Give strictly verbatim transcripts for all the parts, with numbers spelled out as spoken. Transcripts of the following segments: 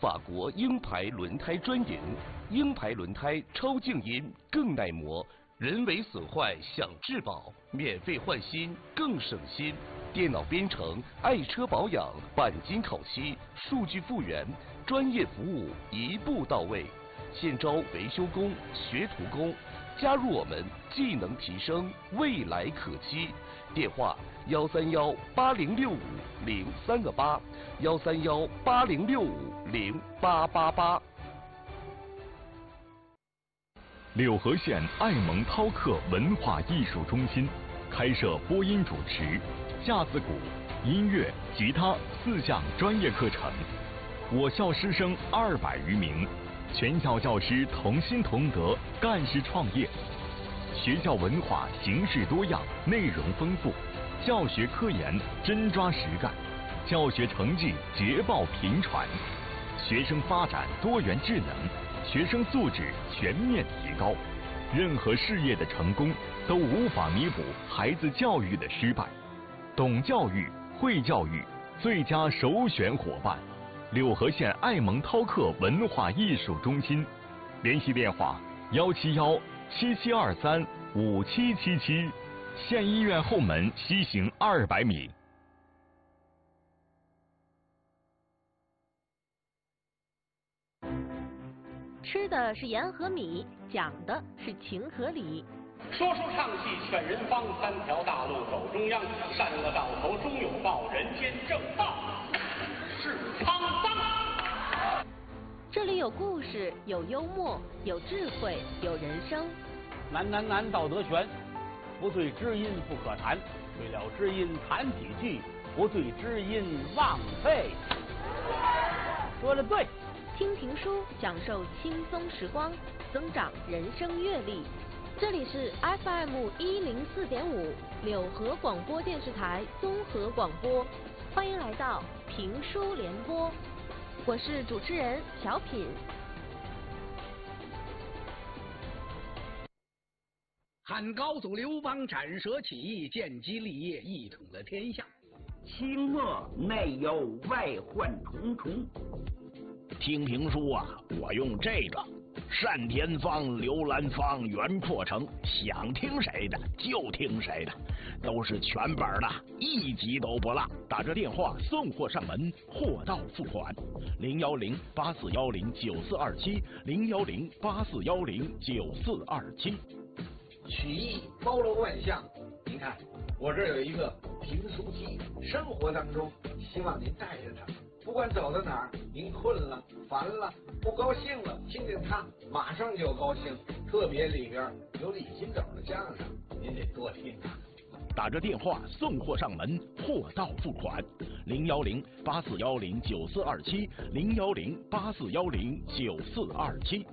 法国鹰牌轮胎专营，鹰牌轮胎超静音，更耐磨，人为损坏享质保，免费换新更省心。电脑编程，爱车保养，钣金烤漆，数据复原，专业服务一步到位。现招维修工、学徒工，加入我们，技能提升，未来可期。电话：幺三幺八零六五零三个八，幺三幺八零六五零八八八。 柳河县爱蒙涛克文化艺术中心开设播音主持、架子鼓、音乐、吉他四项专业课程。我校师生二百余名，全校教师同心同德，干事创业。学校文化形式多样，内容丰富，教学科研真抓实干，教学成绩捷报频传，学生发展多元智能，学生素质全面提高。任何事业的成功都无法弥补孩子教育的失败。懂教育、会教育，最佳首选伙伴。柳河县爱蒙涛克文化艺术中心，联系电话：幺七幺七七二三五七七七，县医院后门西行二百米。 吃的是盐和米，讲的是情和理。 说书唱戏劝人方，三条大路走中央，善恶到头终有报，人间正道是沧桑。 这里有故事，有幽默，有智慧，有人生。 难难难，道德全，不对知音不可谈，对了知音谈几句，不对知音枉费。说的对。 听评书，享受轻松时光，增长人生阅历。这里是 F M 一零四点五柳河广播电视台综合广播，欢迎来到评书联播，我是主持人小品。 汉高祖刘邦斩蛇起义，建基立业，一统了天下。 清末内忧外患重重。 听评书啊，我用这个单田芳、刘兰芳、袁阔成，想听谁的就听谁的，都是全本的，一集都不落。打这电话送货上门，货到付款。零幺零八四幺零九四二七，零幺零八四幺零九四二七。 曲艺包罗万象，您看我这儿有一个评书机，生活当中希望您带着它。不管走到哪儿，您困了、烦了、不高兴了，听见它马上就高兴。特别里边有李金斗的相声，您得多听它。 打着电话送货上门，货到付款。零幺零八四幺零九四二七，零幺零八四幺零九四二七。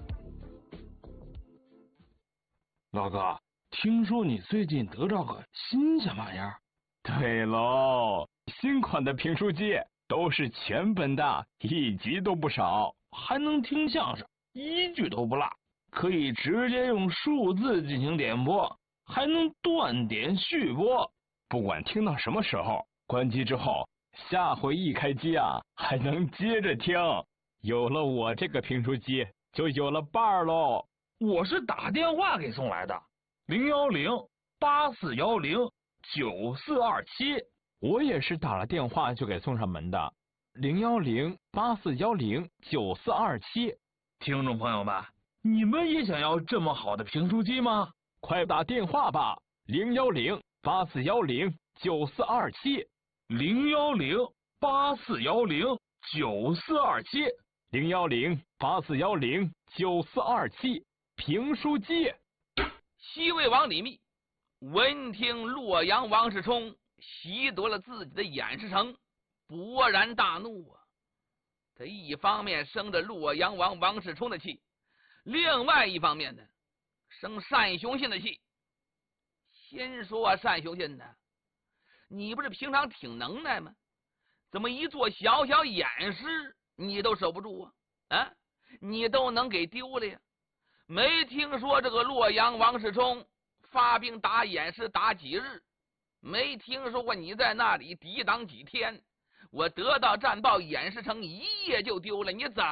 老哥，听说你最近得着个新鲜玩意儿？ 对喽，新款的评书机。都是全本的，一集都不少， 还能听相声，一句都不落，可以直接用数字进行点播，还能断点续播。 不管听到什么时候，关机之后，下回一开机啊，还能接着听。有了我这个评书机，就有了伴儿喽。 我是打电话给送来的，零幺零八四幺零九四二七。 我也是打了电话就给送上门的，零幺零八四幺零九四二七。 听众朋友们，你们也想要这么好的评书机吗？ 快打电话吧，零幺零八四幺零九四二七， 零幺零八四幺零九四二七， 零幺零八四幺零九四二七。评书机。 西魏王李密闻听洛阳王世充袭夺了自己的偃师城，勃然大怒啊！他一方面生着洛阳王王世充的气，另外一方面呢，生单雄信的气。先说啊，单雄信呢，你不是平常挺能耐吗？怎么一做小小偃师你都守不住啊？啊，你都能给丢了呀？没听说这个洛阳王世充发兵打偃师打几日？没听说过你在那里抵挡几天，我得到战报，偃师城一夜就丢了，你怎